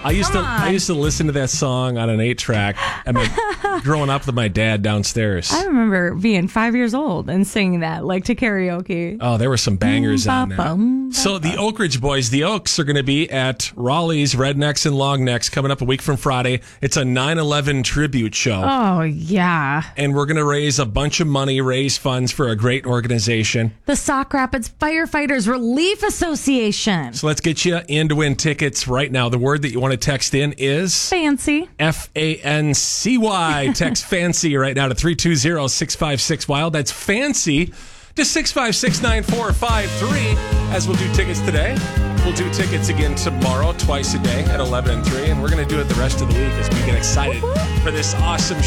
I used to listen to that song on an 8-track growing up with my dad downstairs. I remember being 5 years old and singing that, like, to karaoke. Oh, there were some bangers on that. So the Oak Ridge Boys, the Oaks, are going to be at Raleigh's Rednecks and Longnecks coming up a week from Friday. It's a 9/11 tribute show. Oh, yeah. And we're going to raise a bunch of money, raise funds for a great organization. The Sauk Rapids Firefighters Relief Association. So let's get you in to win tickets right now. The word that you want to text in is... Fancy. Fancy. Text fancy right now to 320-656-WILD. That's fancy to 656-9453. As we'll do tickets today, we'll do tickets again tomorrow, twice a day at 11 and 3. And we're going to do it the rest of the week as we get excited for this awesome